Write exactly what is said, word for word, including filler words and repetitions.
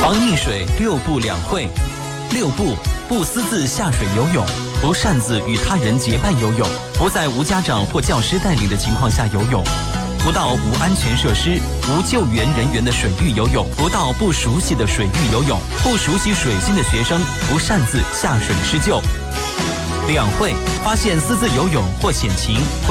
防溺水六不两会。六不：不私自下水游泳，不擅自与他人结伴游泳，不在无家长或教师带领的情况下游泳，不到无安全设施、无救援人员的水域游泳，不到不熟悉的水域游泳，不熟悉水性的学生不擅自下水施救。两会：发现私自游泳或潜情